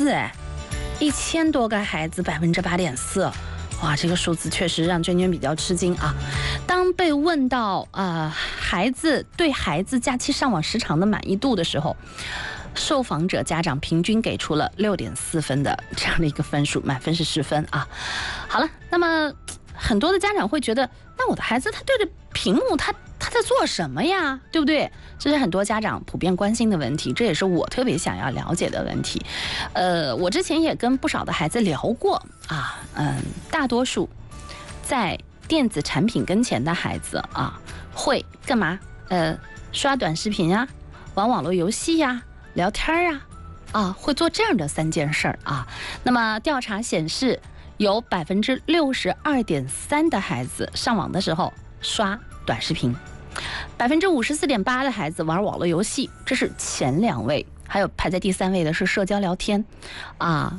8.4%哎，1000多个孩子8.4%，哇，这个数字确实让娟娟比较吃惊啊。当被问到孩子假期上网时长的满意度的时候，受访者家长平均给出了6.4分的这样的一个分数，满分是10分啊。好了，那么很多的家长会觉得，那我的孩子他对着屏幕他在做什么呀？对不对？这是很多家长普遍关心的问题，这也是我特别想要了解的问题。我之前也跟不少的孩子聊过啊，大多数在电子产品跟前的孩子啊，会干嘛？刷短视频啊，玩网络游戏呀，聊天啊，会做这样的3件事儿啊。那么调查显示，有62.3%的孩子上网的时候刷短视频，54.8%的孩子玩网络游戏，这是前2位。还有排在第3位的是社交聊天啊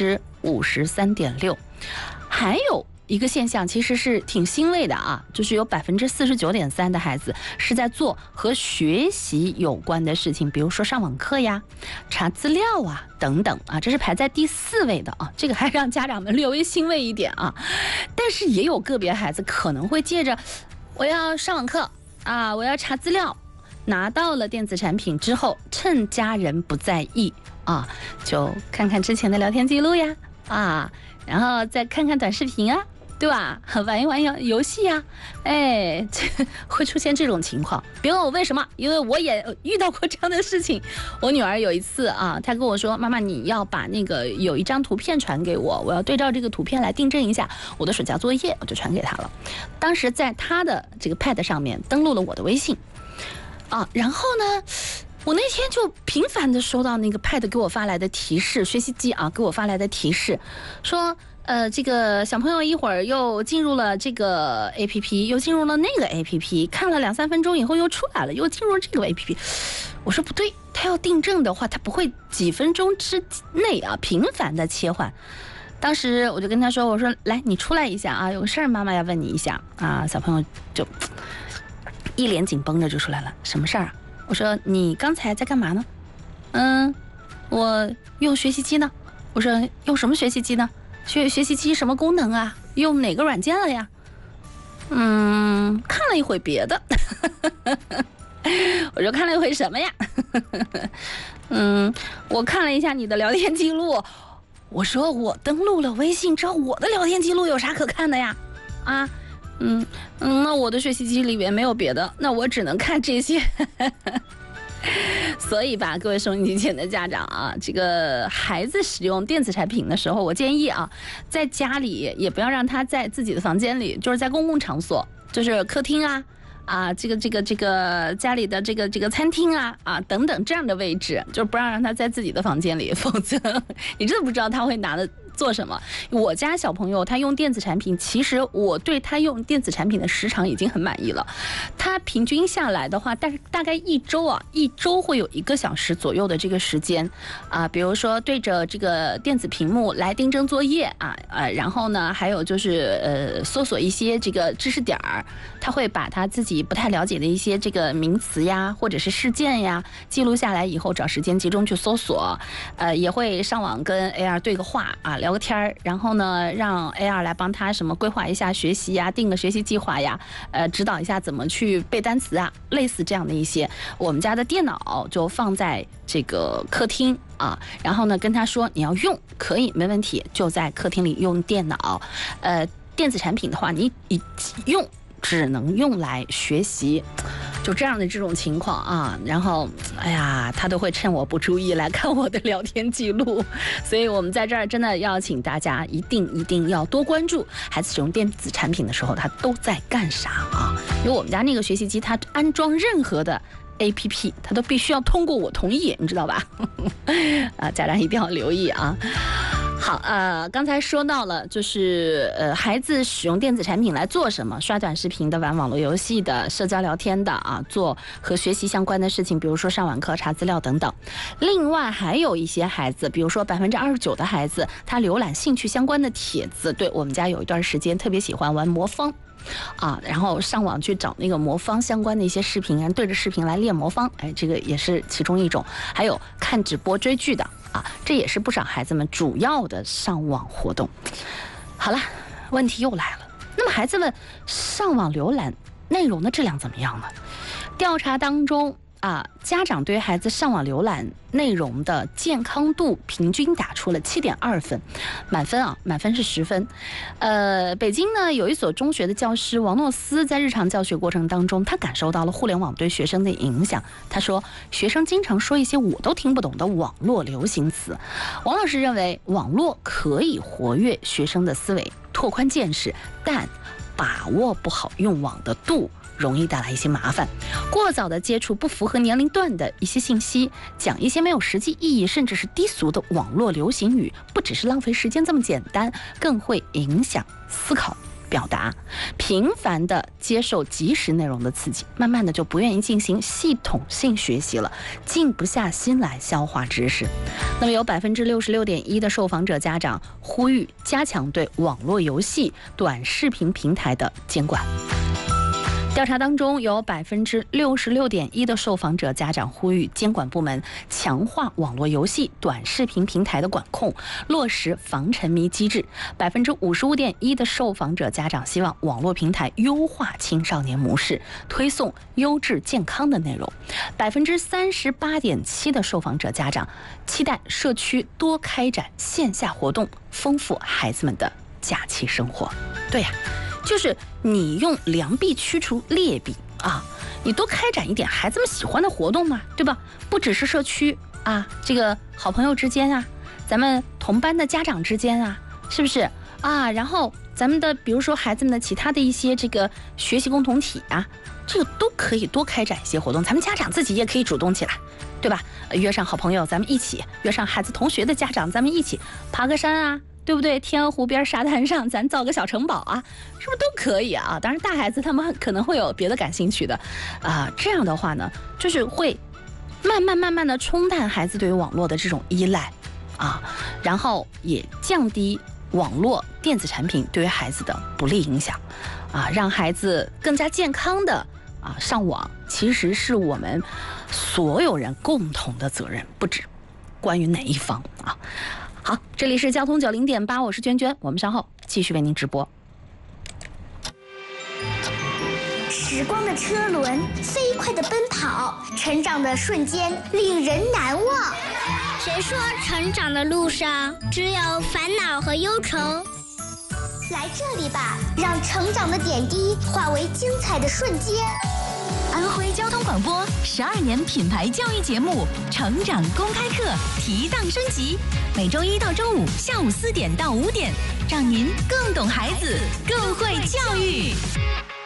，53.6%。还有一个现象其实是挺欣慰的啊，就是有49.3%的孩子是在做和学习有关的事情，比如说上网课呀、查资料啊等等啊，这是排在第4位的啊，这个还让家长们略微欣慰一点啊。但是也有个别孩子可能会借着我要上网课啊，我要查资料，拿到了电子产品之后，趁家人不在意啊，就看看之前的聊天记录呀啊，然后再看看短视频啊，对吧？玩一玩游戏呀，哎，这会出现这种情况。别问我为什么，因为我也遇到过这样的事情。我女儿有一次啊，她跟我说：“妈妈，你要把那个有一张图片传给我，我要对照这个图片来订正一下我的暑假作业。”我就传给她了。当时在她的这个 pad 上面登录了我的微信啊，然后呢，我那天就频繁的收到那个 pad 给我发来的提示，学习机啊给我发来的提示，说这个小朋友一会儿又进入了这个 APP， 又进入了那个 APP， 看了2-3分钟以后又出来了，又进入这个 APP。我说不对，他要订正的话，他不会几分钟之内啊频繁的切换。当时我就跟他说，我说来，你出来一下啊，有个事儿妈妈要问你一下啊。小朋友就一脸紧绷着就出来了，什么事儿啊？我说你刚才在干嘛呢？我用学习机呢。我说用什么学习机呢？学习机什么功能啊？用哪个软件了呀？看了一会别的。我说看了一回什么呀？我看了一下你的聊天记录。我说我登录了微信之后，我的聊天记录有啥可看的呀？啊？那我的学习机里面没有别的，那我只能看这些。所以吧，各位收音机前的家长啊，这个孩子使用电子产品的时候，我建议啊，在家里也不要让他在自己的房间里，就是在公共场所，就是客厅这个家里的这个餐厅啊等等这样的位置，就是不让他在自己的房间里，否则你真的不知道他会拿的做什么。我家小朋友他用电子产品，其实我对他用电子产品的时长已经很满意了。他平均下来的话，大概一周会有1个小时左右的这个时间啊，比如说对着这个电子屏幕来订正作业然后呢，还有就是搜索一些这个知识点儿，他会把他自己不太了解的一些这个名词呀，或者是事件呀记录下来以后，找时间集中去搜索，也会上网跟 AR 对个话啊，聊个天儿，然后呢，让 AR 来帮他什么规划一下学习呀，定个学习计划呀，指导一下怎么去背单词啊，类似这样的一些。我们家的电脑就放在这个客厅啊，然后呢跟他说你要用可以没问题，就在客厅里用电脑。电子产品的话，你用只能用来学习。就这样的这种情况啊，然后哎呀，他都会趁我不注意来看我的聊天记录，所以我们在这儿真的要请大家一定要多关注孩子使用电子产品的时候他都在干啥啊。因为我们家那个学习机，它安装任何的 APP 它都必须要通过我同意，你知道吧？家长一定要留意啊。好，刚才说到了，就是孩子使用电子产品来做什么？刷短视频的、玩网络游戏的、社交聊天的啊，做和学习相关的事情，比如说上网课、查资料等等。另外还有一些孩子，比如说29%的孩子，他浏览兴趣相关的帖子。对，我们家有一段时间特别喜欢玩魔方。 啊，然后上网去找那个魔方相关的一些视频，对着视频来练魔方，这个也是其中一种。还有看直播追剧的啊，这也是不少孩子们主要的上网活动。好了，问题又来了，那么孩子们上网浏览内容的质量怎么样呢？调查当中家长对孩子上网浏览内容的健康度平均打出了7.2分，满分是10分。北京呢有一所中学的教师王诺斯在日常教学过程当中，他感受到了互联网对学生的影响。他说，学生经常说一些我都听不懂的网络流行词。王老师认为，网络可以活跃学生的思维，拓宽见识，但把握不好用网的度，容易带来一些麻烦。过早的接触不符合年龄段的一些信息，讲一些没有实际意义甚至是低俗的网络流行语，不只是浪费时间这么简单，更会影响思考表达。频繁的接受即时内容的刺激，慢慢的就不愿意进行系统性学习了，静不下心来消化知识。那么有66.1%的受访者家长呼吁加强对网络游戏、短视频平台的监管。调查当中有66.1%的受访者家长呼吁监管部门强化网络游戏、短视频平台的管控，落实防沉迷机制。55.1%的受访者家长希望网络平台优化青少年模式，推送优质健康的内容。38.7%的受访者家长期待社区多开展线下活动，丰富孩子们的假期生活。对呀，就是你用良币驱除劣币你多开展一点孩子们喜欢的活动嘛，对吧？不只是社区这个好朋友之间咱们同班的家长之间是不是然后咱们的比如说孩子们的其他的一些这个学习共同体这个都可以多开展一些活动，咱们家长自己也可以主动起来，对吧？约上好朋友，咱们一起约上孩子同学的家长，咱们一起爬个山对不对？天鹅湖边沙滩上，咱造个小城堡是不是都可以当然，大孩子他们可能会有别的感兴趣的这样的话呢，就是会慢慢的冲淡孩子对于网络的这种依赖然后也降低网络电子产品对于孩子的不利影响让孩子更加健康的上网，其实是我们所有人共同的责任，不止关于哪一方好，这里是交通90.8，我是娟娟，我们稍后继续为您直播。 时光的车轮飞快地奔跑，成长的瞬间令人难忘。 谁说成长的路上只有烦恼和忧愁？ 来这里吧，让成长的点滴化为精彩的瞬间。 安徽交通广播12年品牌教育节目《成长公开课》提档升级，每周1到周5下午4点到5点，让您更懂孩子，更会教育。